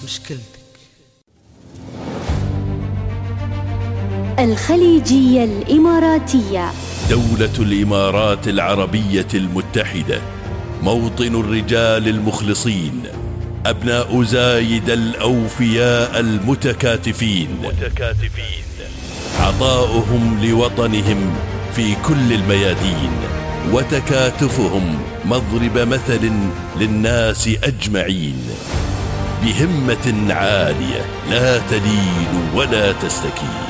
مشكلتك. الخليجية الإماراتية. دولة الإمارات العربية المتحدة، موطن الرجال المخلصين، أبناء زايد الأوفياء المتكاتفين، عطاؤهم لوطنهم في كل الميادين، وتكاتفهم مضرب مثل للناس أجمعين، بهمة عالية لا تلين ولا تستكين.